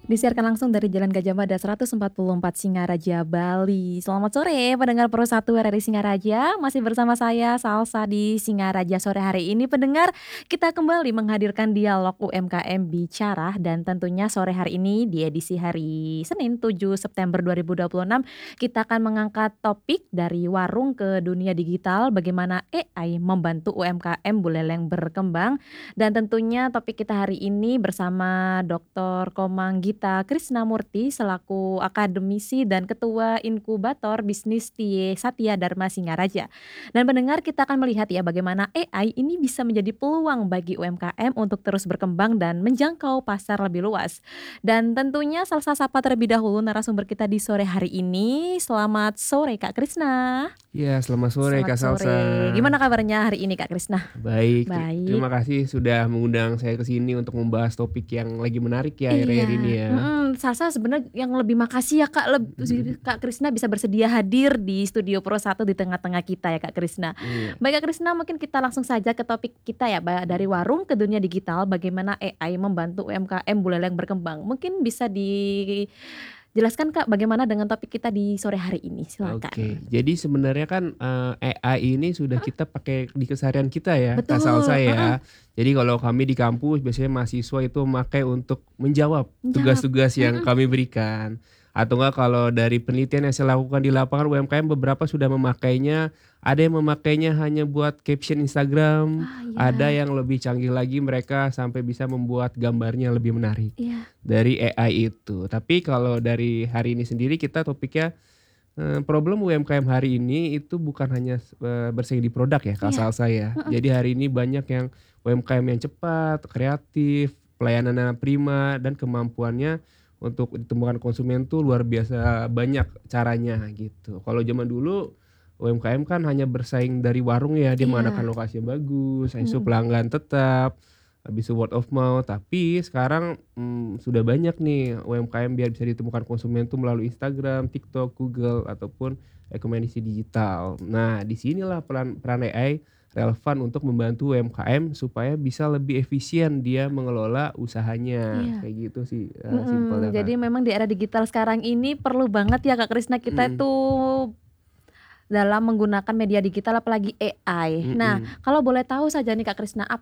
Disiarkan langsung dari Jalan Gajah Mada 144 Singaraja, Bali. Selamat sore pendengar Pro 1 RRI Singaraja. Masih bersama saya Salsa di Singaraja sore hari ini pendengar. Kita kembali menghadirkan dialog UMKM Bicara dan tentunya sore hari ini di edisi hari Senin 7 September 2026 kita akan mengangkat topik dari warung ke dunia digital, bagaimana AI membantu UMKM Buleleng berkembang. Dan tentunya topik kita hari ini bersama Dr. Komang Gita Krisnamurti selaku akademisi dan ketua inkubator bisnis Tie Satya Dharma Singaraja. Dan pendengar, kita akan melihat ya bagaimana AI ini bisa menjadi peluang bagi UMKM untuk terus berkembang dan menjangkau pasar lebih luas. Dan tentunya Salsa sapa terlebih dahulu narasumber kita di sore hari ini. Selamat sore Kak Krisna. Ya, selamat sore Selamat Kak sore. Salsa. Gimana kabarnya hari ini Kak Krisna? Baik, terima Baik. kasih sudah mengundang saya ke sini untuk membahas topik yang lagi menarik ya akhir-akhir ini Iya, ya. Salsa sebenarnya yang lebih makasih ya Kak, Kak Krisna bisa bersedia hadir di studio Pro 1 di tengah-tengah kita ya Kak Krisna. Iya. Baik Kak Krisna, mungkin kita langsung saja ke topik kita ya, dari warung ke dunia digital, bagaimana AI membantu UMKM Buleleng berkembang. Mungkin bisa dijelaskan Kak, bagaimana dengan topik kita di sore hari ini? Oke, Silakan. jadi sebenarnya kan AI ini sudah kita pakai di keseharian kita ya Kak Salsa Betul, ya. Jadi kalau kami di kampus biasanya mahasiswa itu memakai untuk menjawab menjawab, tugas-tugas yang kami berikan. Atau enggak kalau dari penelitian yang saya lakukan di lapangan UMKM beberapa sudah memakainya, ada yang memakainya hanya buat caption Instagram, ah ada iya, yang lebih canggih lagi mereka sampai bisa membuat gambarnya lebih menarik iya, dari AI itu. Tapi kalau dari hari ini sendiri kita topiknya problem UMKM hari ini itu bukan hanya bersaing di produk ya Kak iya, Salsa ya. heeh, Jadi hari ini banyak yang UMKM yang cepat, kreatif, pelayanannya prima, dan kemampuannya untuk ditemukan konsumen tuh luar biasa banyak caranya gitu. Kalau zaman dulu UMKM kan hanya bersaing dari warung ya, dia iya, mengandalkan lokasi yang bagus, habis itu mhm, pelanggan tetap, habis itu word of mouth. Tapi sekarang sudah banyak nih UMKM biar bisa ditemukan konsumen tuh melalui Instagram, TikTok, Google, ataupun rekomendasi digital. Nah, di sinilah peran AI relevan untuk membantu UMKM supaya bisa lebih efisien dia mengelola usahanya. iya. Kayak gitu sih, simpelnya, Jadi Kak. memang di era digital sekarang ini perlu banget ya Kak Krisna kita Mhm, tuh dalam menggunakan media digital apalagi AI. Nah, mhm. kalau boleh tahu saja nih Kak Krisna,